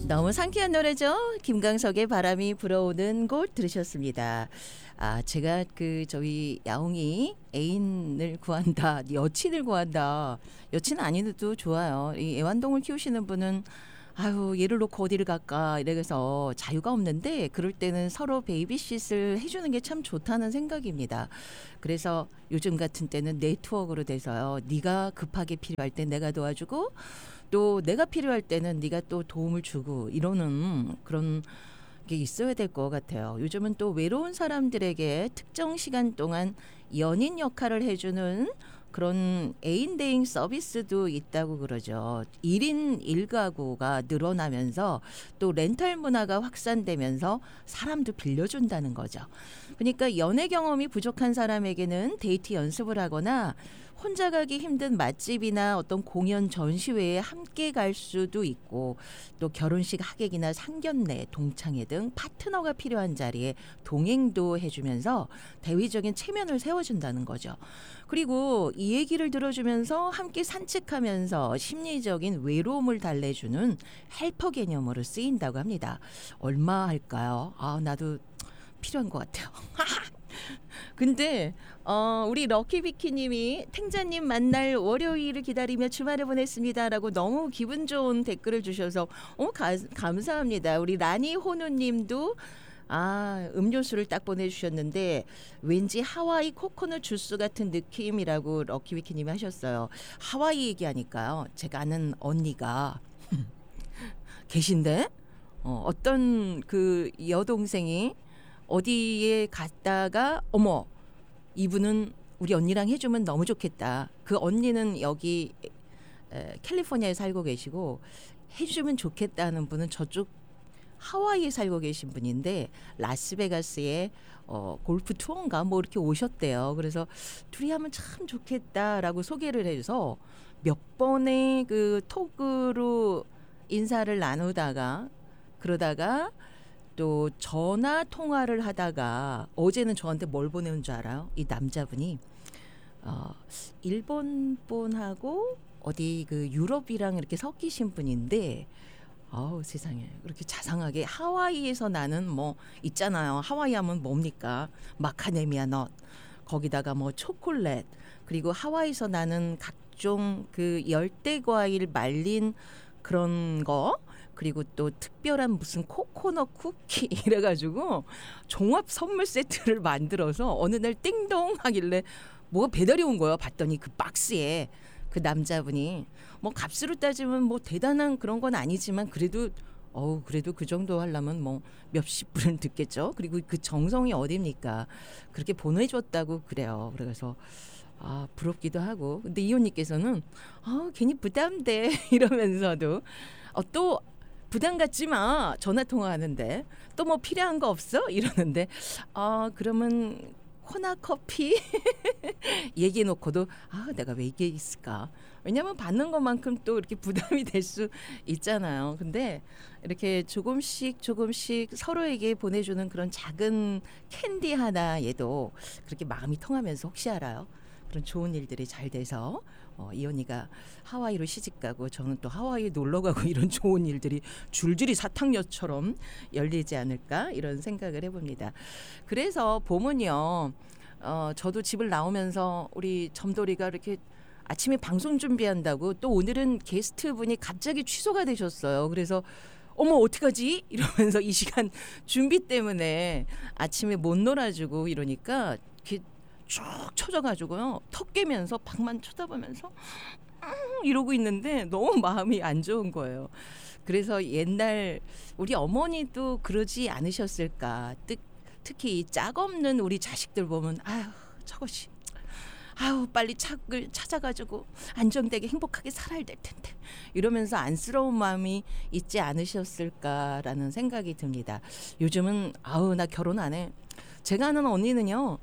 너무 상쾌한 노래죠. 김광석의 바람이 불어오는 곳 들으셨습니다. 제가 저희 야옹이 애인을 구한다, 여친을 구한다. 여친 아니어도 좋아요. 이 애완동물 키우시는 분은 얘를 놓고 어디를 갈까 이래서 자유가 없는데 그럴 때는 서로 베이비싯을 해주는 게 참 좋다는 생각입니다. 그래서 요즘 같은 때는 네트워크로 돼서요. 네가 급하게 필요할 때 내가 도와주고 또 내가 필요할 때는 네가 또 도움을 주고 이러는 그런 게 있어야 될 것 같아요. 요즘은 또 외로운 사람들에게 특정 시간 동안 연인 역할을 해주는 그런 애인 대행 서비스도 있다고 그러죠. 1인 1가구가 늘어나면서 또 렌탈 문화가 확산되면서 사람도 빌려준다는 거죠. 그러니까 연애 경험이 부족한 사람에게는 데이트 연습을 하거나 혼자 가기 힘든 맛집이나 어떤 공연 전시회에 함께 갈 수도 있고 또 결혼식 하객이나 상견례, 동창회 등 파트너가 필요한 자리에 동행도 해주면서 대외적인 체면을 세워준다는 거죠. 그리고 이 얘기를 들어주면서 함께 산책하면서 심리적인 외로움을 달래주는 헬퍼 개념으로 쓰인다고 합니다. 얼마 할까요? 나도 필요한 것 같아요. 근데 우리 럭키비키님이 탱자님 만날 월요일을 기다리며 주말을 보냈습니다라고 너무 기분 좋은 댓글을 주셔서 감사합니다. 우리 라니호누님도 음료수를 딱 보내주셨는데 왠지 하와이 코코넛 주스 같은 느낌이라고 럭키비키님이 하셨어요. 하와이 얘기하니까요. 제가 아는 언니가 계신데 어떤 그 여동생이 어디에 갔다가 어머 이분은 우리 언니랑 해주면 너무 좋겠다. 그 언니는 여기 캘리포니아에 살고 계시고 해주면 좋겠다는 분은 저쪽 하와이에 살고 계신 분인데 라스베가스에 골프 투어인가 뭐 이렇게 오셨대요. 그래서 둘이 하면 참 좋겠다라고 소개를 해서 몇 번의 그 톡으로 인사를 나누다가 그러다가 또 전화 통화를 하다가 어제는 저한테 뭘 보내는 줄 알아요? 이 남자분이 일본 분하고 어디 그 유럽이랑 이렇게 섞이신 분인데 세상에 그렇게 자상하게 하와이에서 나는 뭐 있잖아요. 하와이 하면 뭡니까? 마카데미아 넛 거기다가 뭐 초콜릿 그리고 하와이에서 나는 각종 그 열대 과일 말린 그런 거 그리고 또 특별한 무슨 코코넛 쿠키 이래가지고 종합 선물 세트를 만들어서 어느 날 띵동 하길래 뭐가 배달이 온 거예요. 봤더니 그 박스에 그 남자분이 뭐 값으로 따지면 뭐 대단한 그런 건 아니지만 그래도 그 정도 하려면 뭐 몇십 불은 듣겠죠. 그리고 그 정성이 어딥니까? 그렇게 보내줬다고 그래요. 그래서 부럽기도 하고. 근데 이혼님께서는 괜히 부담돼 이러면서도 또 부담 갖지 마. 전화 통화하는데 또 뭐 필요한 거 없어? 이러는데 그러면 코나 커피 얘기해 놓고도 내가 왜 얘기했을까? 왜냐하면 받는 것만큼 또 이렇게 부담이 될 수 있잖아요. 근데 이렇게 조금씩 서로에게 보내주는 그런 작은 캔디 하나에도 그렇게 마음이 통하면서 혹시 알아요? 그런 좋은 일들이 잘 돼서 이혼이가 하와이로 시집가고 저는 또 하와이에 놀러가고 이런 좋은 일들이 줄줄이 사탕여처럼 열리지 않을까 이런 생각을 해봅니다. 그래서 보면요. 저도 집을 나오면서 우리 점돌이가 이렇게 아침에 방송 준비한다고 또 오늘은 게스트분이 갑자기 취소가 되셨어요. 그래서 어머 어떡하지? 이러면서 이 시간 준비 때문에 아침에 못 놀아주고 이러니까 이렇게 쭉 쳐져가지고요. 턱 깨면서 방만 쳐다보면서 이러고 있는데 너무 마음이 안 좋은 거예요. 그래서 옛날 우리 어머니도 그러지 않으셨을까. 특히 이 짝 없는 우리 자식들 보면 저것이 빨리 짝을 찾아가지고 안정되게 행복하게 살아야 될 텐데 이러면서 안쓰러운 마음이 있지 않으셨을까라는 생각이 듭니다. 요즘은 나 결혼 안 해. 제가 아는 언니는요.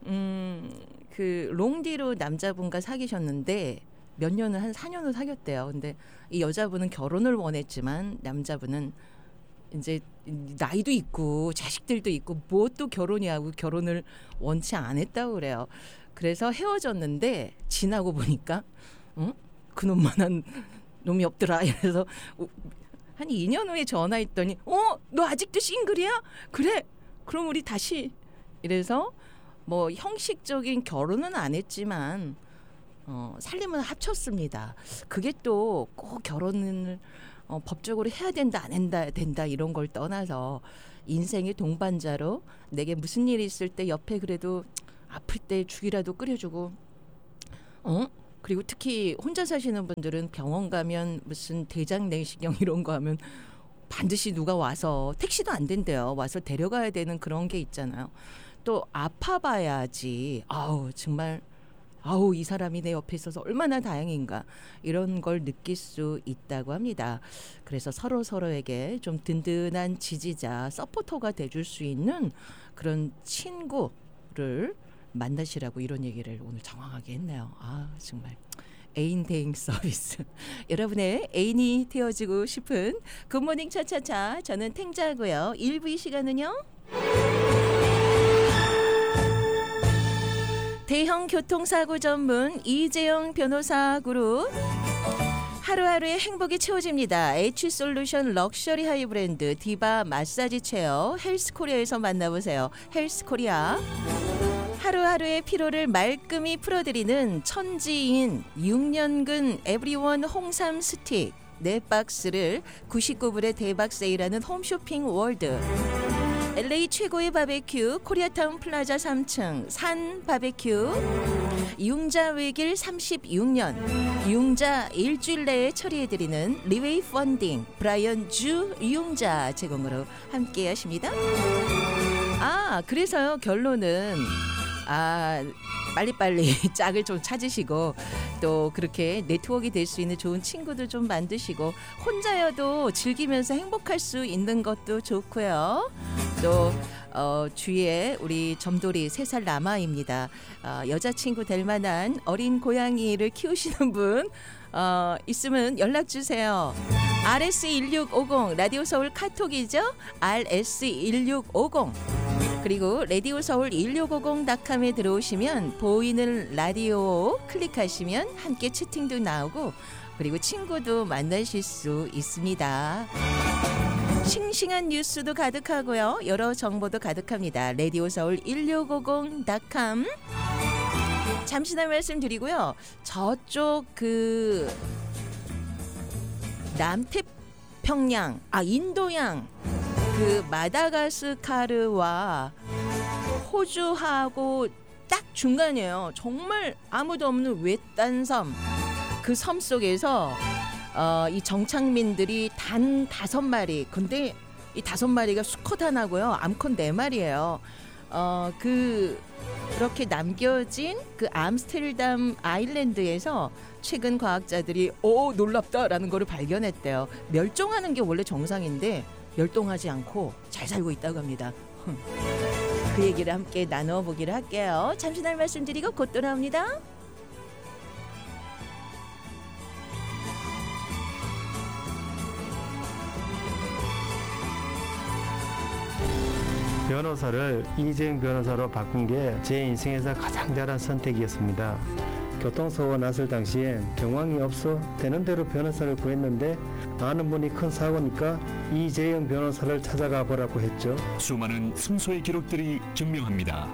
그 롱디로 남자분과 사귀셨는데 몇 년을 한 4년을 사귀었대요. 근데 이 여자분은 결혼을 원했지만 남자분은 이제 나이도 있고 자식들도 있고 뭐 또 결혼이 하고 결혼을 원치 않았다고 그래요. 그래서 헤어졌는데 지나고 보니까 그놈만한 놈이 없더라. 이래서 한 2년 후에 전화했더니 너 아직도 싱글이야? 그래. 그럼 우리 다시. 이래서 뭐 형식적인 결혼은 안 했지만 살림은 합쳤습니다. 그게 또 꼭 결혼을 법적으로 해야 된다 안 된다 이런 걸 떠나서 인생의 동반자로 내게 무슨 일이 있을 때 옆에 그래도 아플 때 죽이라도 끓여주고 그리고 특히 혼자 사시는 분들은 병원 가면 무슨 대장 내시경 이런 거 하면 반드시 누가 와서 택시도 안 된대요. 와서 데려가야 되는 그런 게 있잖아요. 또 아파봐야지. 정말 이 사람이 내 옆에 있어서 얼마나 다행인가 이런 걸 느낄 수 있다고 합니다. 그래서 서로에게 좀 든든한 지지자, 서포터가 돼줄 수 있는 그런 친구를 만나시라고 이런 얘기를 오늘 장황하게 했네요. 정말 애인 대행 서비스. 여러분의 애인이 되어주고 싶은 굿모닝 차차차. 저는 탱자고요. 1부 이 시간은요. 대형 교통사고 전문 이재영 변호사 그룹. 하루하루의 행복이 채워집니다. H솔루션 럭셔리 하이 브랜드 디바 마사지 체어 헬스코리아에서 만나보세요. 헬스코리아. 하루하루의 피로를 말끔히 풀어드리는 천지인 6년근 에브리원 홍삼 스틱 4박스를 99불에 대박 세일하는 홈쇼핑 월드. LA 최고의 바베큐 코리아타운 플라자 3층 산 바베큐. 융자 외길 36년 융자 일주일 내에 처리해드리는 리웨이 펀딩 브라이언 주 융자 제공으로 함께 하십니다. 그래서요 결론은 빨리빨리 짝을 좀 찾으시고 또 그렇게 네트워크가 될 수 있는 좋은 친구들 좀 만드시고 혼자여도 즐기면서 행복할 수 있는 것도 좋고요. 또 주위에 우리 점돌이 3살 남아입니다. 여자친구 될 만한 어린 고양이를 키우시는 분 있으면 연락 주세요. RS1650 라디오 서울 카톡이죠. RS1650 그리고 라디오 서울 1650.com에 들어오시면 보이는 라디오 클릭하시면 함께 채팅도 나오고 그리고 친구도 만나실 수 있습니다. 싱싱한 뉴스도 가득하고요. 여러 정보도 가득합니다. 라디오 서울 1650.com. 잠시만 말씀드리고요. 저쪽 남태평양, 인도양 마다가스카르와 호주하고 딱 중간이에요. 정말 아무도 없는 외딴 섬. 그 섬 속에서 이 정착민들이 단 5마리. 근데 이 5마리가 수컷 하나고요. 암컷 4마리예요. 그렇게 남겨진 그 암스테르담 아일랜드에서 최근 과학자들이 놀랍다라는 거를 발견했대요. 멸종하는 게 원래 정상인데 멸종하지 않고 잘 살고 있다고 합니다. 그 얘기를 함께 나눠보기로 할게요. 잠시만 말씀드리고 곧 돌아옵니다. 변호사를 이재영 변호사로 바꾼 게 제 인생에서 가장 잘한 선택이었습니다. 교통사고 났을 당시엔 경황이 없어 되는 대로 변호사를 구했는데 아는 분이 큰 사고니까 이재영 변호사를 찾아가 보라고 했죠. 수많은 승소의 기록들이 증명합니다.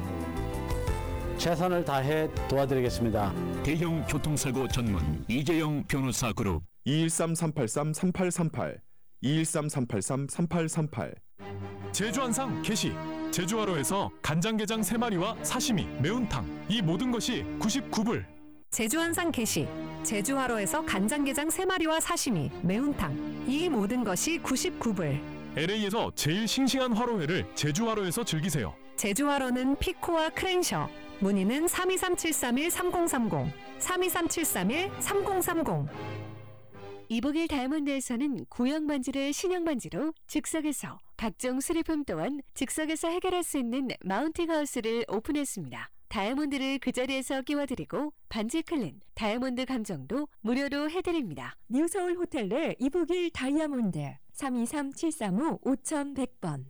최선을 다해 도와드리겠습니다. 대형 교통사고 전문 이재영 변호사 그룹 213-383-3838 213-383-3838 제주 한상 게시 제주화로에서 간장게장 3마리와 사시미, 매운탕 이 모든 것이 99불. 제주 한상 게시 제주화로에서 간장게장 3마리와 사시미, 매운탕 이 모든 것이 99불. LA에서 제일 싱싱한 화로회를 제주화로에서 즐기세요. 제주화로는 피코와 크랜셔. 문의는 323-731-3030 323-731-3030. 이복일 다이아몬드에서는 구형 반지를 신형 반지로 즉석에서, 각종 수리품 또한 즉석에서 해결할 수 있는 마운팅 하우스를 오픈했습니다. 다이아몬드를 그 자리에서 끼워드리고 반지 클린, 다이아몬드 감정도 무료로 해드립니다. 뉴서울 호텔 내 이복일 다이아몬드 323-735-5100번.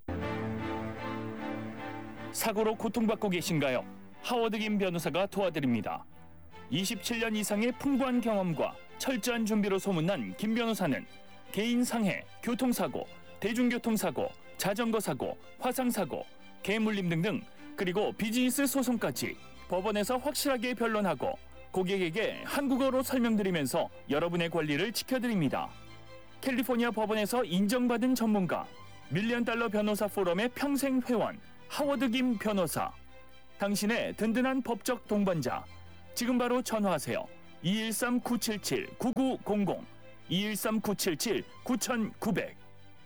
사고로 고통받고 계신가요? 하워드 김 변호사가 도와드립니다. 27년 이상의 풍부한 경험과 철저한 준비로 소문난 김 변호사는 개인 상해, 교통사고, 대중교통사고, 자전거 사고, 화상 사고, 개물림 등등, 그리고 비즈니스 소송까지 법원에서 확실하게 변론하고 고객에게 한국어로 설명드리면서 여러분의 권리를 지켜드립니다. 캘리포니아 법원에서 인정받은 전문가, $1,000,000 변호사 포럼의 평생 회원, 하워드 김 변호사. 당신의 든든한 법적 동반자. 지금 바로 전화하세요. 213-977-9900, 213-977-9900.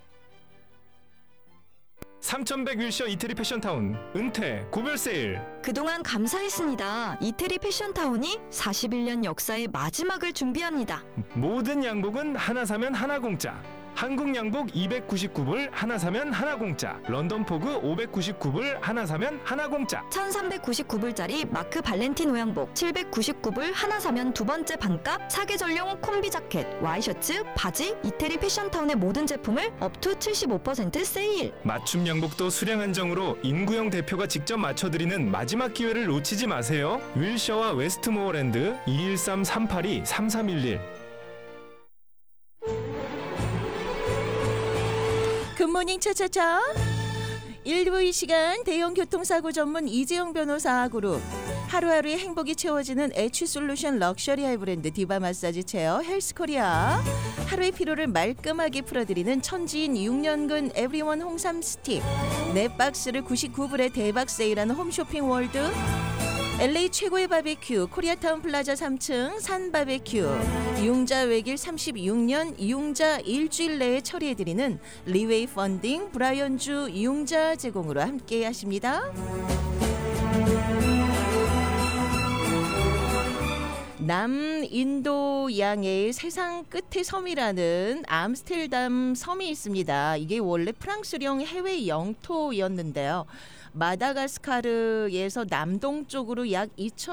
3100 윌셔 이태리 패션타운 은퇴 고별 세일. 그동안 감사했습니다. 이태리 패션타운이 41년 역사의 마지막을 준비합니다. 모든 양복은 하나 사면 하나 공짜. 한국 양복 299불 하나 사면 하나 공짜. 런던 포그 599불 하나 사면 하나 공짜. 1399불짜리 마크 발렌티노 양복 799불 하나 사면 두 번째 반값. 사계 전용 콤비 자켓, 와이셔츠, 바지, 이태리 패션타운의 모든 제품을 업투 75% 세일. 맞춤 양복도 수량 한정으로 임구영 대표가 직접 맞춰드리는 마지막 기회를 놓치지 마세요. 윌셔와 웨스트모어랜드 213-382-3311. 굿모닝 차차차. 1부 이 시간 대형 교통사고 전문 이재용 변호사 그룹. 하루하루의 행복이 채워지는 H솔루션 럭셔리 하이브랜드 디바 마사지 체어 헬스코리아. 하루의 피로를 말끔하게 풀어드리는 천지인 6년근 에브리원 홍삼 스틱. 네 박스를 99불에 대박 세일하는 홈쇼핑 월드. LA 최고의 바베큐 코리아타운 플라자 3층 산바베큐. 이용자 외길 36년 이용자 일주일 내에 처리해드리는 리웨이 펀딩 브라이언주 이용자 제공으로 함께 하십니다. 남인도 양의 세상 끝의 섬이라는 암스테르담 섬이 있습니다. 이게 원래 프랑스령 해외 영토였는데요. 마다가스카르에서 남동쪽으로 약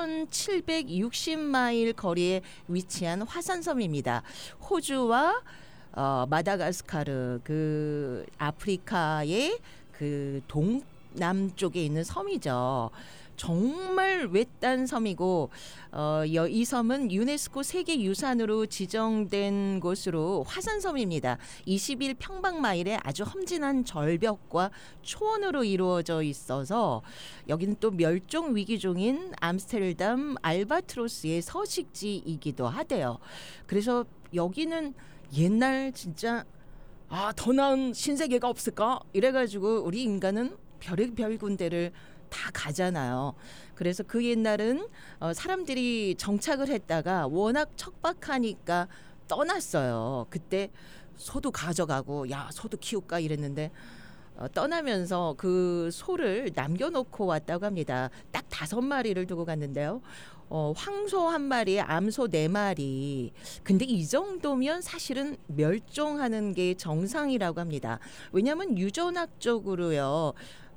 2760마일 거리에 위치한 화산섬입니다. 호주와 마다가스카르 그 아프리카의 그 동남쪽에 있는 섬이죠. 정말 외딴 섬이고 이 섬은 유네스코 세계유산으로 지정된 곳으로 화산섬입니다. 21평방마일의 아주 험진한 절벽과 초원으로 이루어져 있어서 여기는 또 멸종 위기종인 암스테르담 알바트로스의 서식지이기도 하대요. 그래서 여기는 옛날 진짜 더 나은 신세계가 없을까? 이래가지고 우리 인간은 별의별 군데를 다 가잖아요. 그래서 그 옛날은 사람들이 정착을 했다가 워낙 척박하니까 떠났어요. 그때 소도 가져가고 야 소도 키울까 이랬는데 떠나면서 그 소를 남겨놓고 왔다고 합니다. 딱 5마리를 두고 갔는데요. 황소 1마리에 암소 4마리. 근데 이 정도면 사실은 멸종하는 게 정상이라고 합니다. 왜냐하면 유전학적으로요.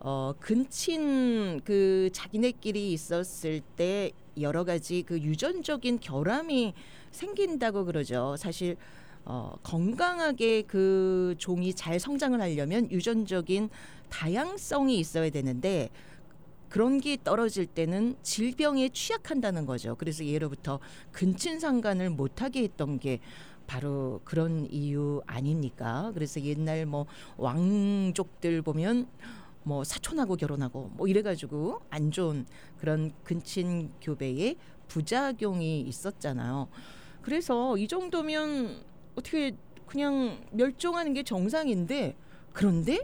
근친 그 자기네끼리 있었을 때 여러 가지 그 유전적인 결함이 생긴다고 그러죠. 사실 건강하게 그 종이 잘 성장을 하려면 유전적인 다양성이 있어야 되는데 그런 게 떨어질 때는 질병에 취약한다는 거죠. 그래서 예로부터 근친상간을 못하게 했던 게 바로 그런 이유 아닙니까? 그래서 옛날 뭐 왕족들 보면 뭐 사촌하고 결혼하고 뭐 이래가지고 안 좋은 그런 근친 교배의 부작용이 있었잖아요. 그래서 이 정도면 어떻게 그냥 멸종하는 게 정상인데 그런데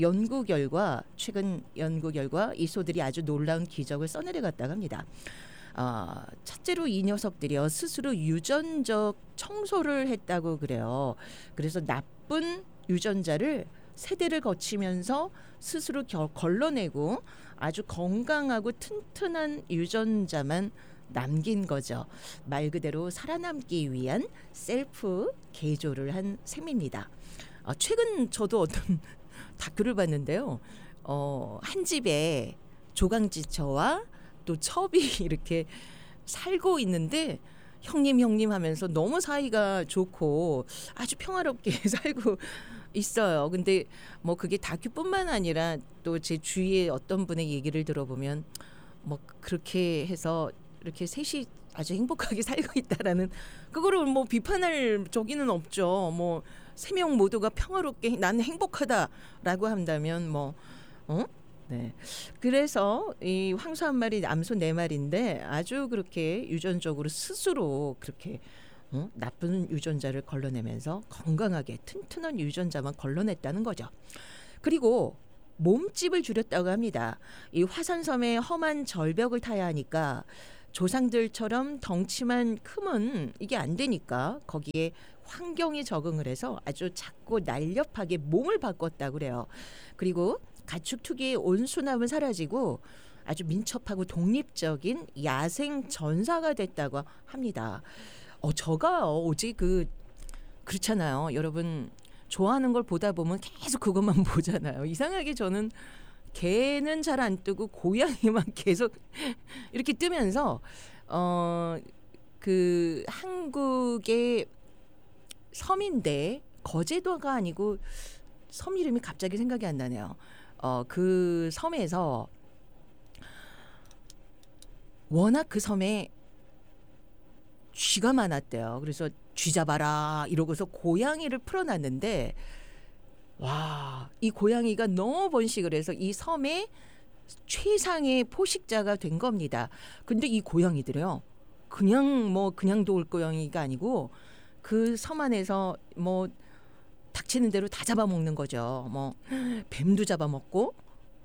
최근 연구 결과 이 소들이 아주 놀라운 기적을 써내려갔다고 합니다. 첫째로 이 녀석들이요 스스로 유전적 청소를 했다고 그래요. 그래서 나쁜 유전자를 세대를 거치면서 스스로 걸러내고 아주 건강하고 튼튼한 유전자만 남긴 거죠. 말 그대로 살아남기 위한 셀프 개조를 한 셈입니다. 최근 저도 어떤 다큐를 봤는데요. 한 집에 조강지처와 또 첩이 이렇게 살고 있는데 형님 하면서 너무 사이가 좋고 아주 평화롭게 살고 있어요. 근데 뭐 그게 다큐뿐만 아니라 또 제 주위에 어떤 분의 얘기를 들어보면 뭐 그렇게 해서 이렇게 셋이 아주 행복하게 살고 있다라는 그거를 뭐 비판할 적이는 없죠. 뭐 세 명 모두가 평화롭게 나는 행복하다라고 한다면 뭐 네. 그래서 이 황소 한 마리, 암소 네 마리인데 아주 그렇게 유전적으로 스스로 그렇게 나쁜 유전자를 걸러내면서 건강하게 튼튼한 유전자만 걸러냈다는 거죠. 그리고 몸집을 줄였다고 합니다. 이 화산섬에 험한 절벽을 타야 하니까 조상들처럼 덩치만 크면 이게 안 되니까 거기에 환경에 적응을 해서 아주 작고 날렵하게 몸을 바꿨다고 그래요. 그리고 가축 특유의 온순함은 사라지고 아주 민첩하고 독립적인 야생 전사가 됐다고 합니다. 저가 어제 그렇잖아요. 여러분 좋아하는 걸 보다 보면 계속 그것만 보잖아요. 이상하게 저는 개는 잘 안 뜨고 고양이만 계속 이렇게 뜨면서 그 한국의 섬인데 거제도가 아니고 섬 이름이 갑자기 생각이 안 나네요. 그 섬에서 워낙 그 섬에 쥐가 많았대요. 그래서 쥐 잡아라 이러고서 고양이를 풀어놨는데 와, 이 고양이가 너무 번식을 해서 이 섬의 최상의 포식자가 된 겁니다. 근데 이 고양이들이요, 그냥 돌 고양이가 아니고 그 섬 안에서 뭐 닥치는 대로 다 잡아먹는 거죠. 뭐 뱀도 잡아먹고,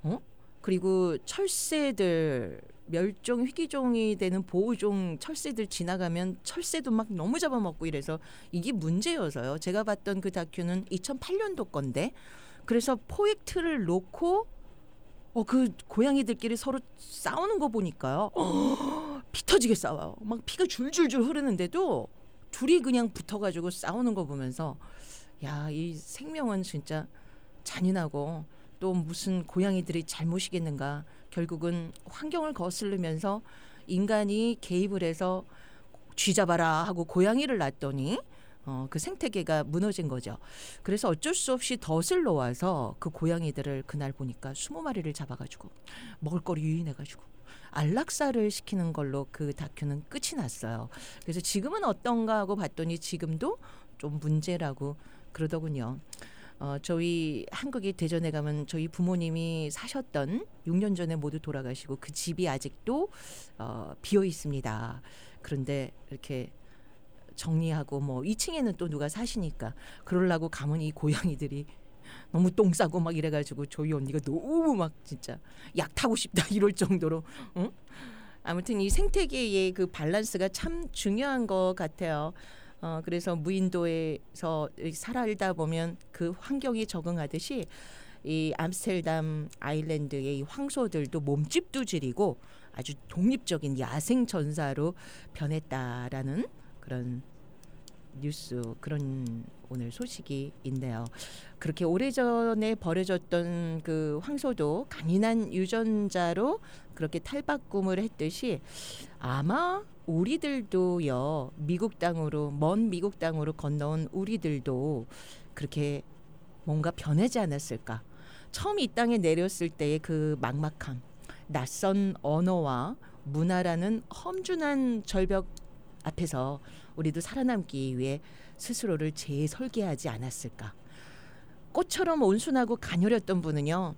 그리고 철새들, 멸종 위기종이 되는 보호종 철새들 지나가면 철새도 막 너무 잡아먹고 이래서 이게 문제여서요. 제가 봤던 그 다큐는 2008년도 건데, 그래서 포획틀을 놓고 그 고양이들끼리 서로 싸우는 거 보니까요. 피 터지게 싸워요. 막 피가 줄줄줄 흐르는데도 둘이 그냥 붙어가지고 싸우는 거 보면서 야, 이 생명은 진짜 잔인하고 또 무슨 고양이들이 잘못이겠는가. 결국은 환경을 거스르면서 인간이 개입을 해서 쥐 잡아라 하고 고양이를 놨더니 그 생태계가 무너진 거죠. 그래서 어쩔 수 없이 덫을 놓아서 그 고양이들을 그날 보니까 20마리를 잡아가지고 먹을거리 유인해가지고 안락사를 시키는 걸로 그 다큐는 끝이 났어요. 그래서 지금은 어떤가 하고 봤더니 지금도 좀 문제라고 그러더군요. 저희 한국이 대전에 가면 저희 부모님이 사셨던 6년 전에 모두 돌아가시고 그 집이 아직도 비어 있습니다. 그런데 이렇게 정리하고 뭐 2층에는 또 누가 사시니까 그러려고 가면 이 고양이들이 너무 똥 싸고 막 이래가지고 저희 언니가 너무 막 진짜 약 타고 싶다 이럴 정도로. 아무튼 이 생태계의 그 밸런스가 참 중요한 것 같아요. 그래서 무인도에서 살다 보면 그 환경에 적응하듯이 이 암스테르담 아일랜드의 이 황소들도 몸집도 줄이고 아주 독립적인 야생 전사로 변했다라는 그런 뉴스, 그런 오늘 소식이 있네요. 그렇게 오래전에 버려졌던 그 황소도 강인한 유전자로 그렇게 탈바꿈을 했듯이 아마 우리들도요, 미국 땅으로, 먼 미국 땅으로 건너온 우리들도 그렇게 뭔가 변하지 않았을까. 처음 이 땅에 내렸을 때의 그 막막함, 낯선 언어와 문화라는 험준한 절벽 앞에서 우리도 살아남기 위해 스스로를 재설계하지 않았을까. 꽃처럼 온순하고 가녀렸던 분은요,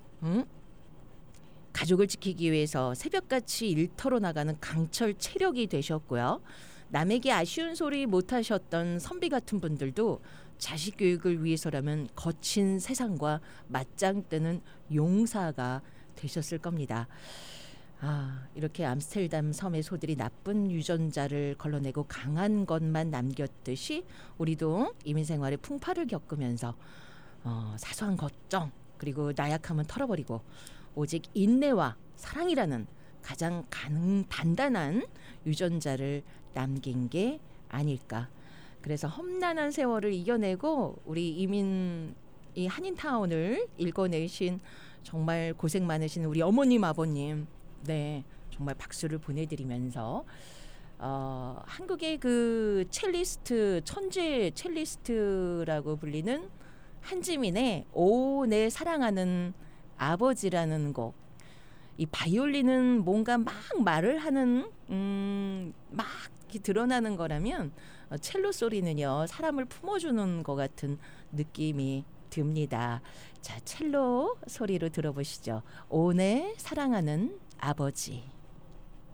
가족을 지키기 위해서 새벽같이 일터로 나가는 강철 체력이 되셨고요. 남에게 아쉬운 소리 못하셨던 선비 같은 분들도 자식 교육을 위해서라면 거친 세상과 맞짱 뜨는 용사가 되셨을 겁니다. 이렇게 암스테르담 섬의 소들이 나쁜 유전자를 걸러내고 강한 것만 남겼듯이 우리도 이민생활의 풍파를 겪으면서 사소한 걱정 그리고 나약함은 털어버리고 오직 인내와 사랑이라는 가장 단단한 유전자를 남긴 게 아닐까. 그래서 험난한 세월을 이겨내고 우리 이민 이 한인타운을 읽어내신 정말 고생 많으신 우리 어머님 아버님, 네, 정말 박수를 보내드리면서 한국의 그 첼리스트, 천재 첼리스트라고 불리는 한지민의 오 내 사랑하는 아버지라는 곡, 이 바이올린은 뭔가 막 말을 하는 막 이렇게 드러나는 거라면 첼로 소리는요 사람을 품어주는 것 같은 느낌이 듭니다. 자, 첼로 소리로 들어보시죠. 오네 사랑하는 아버지.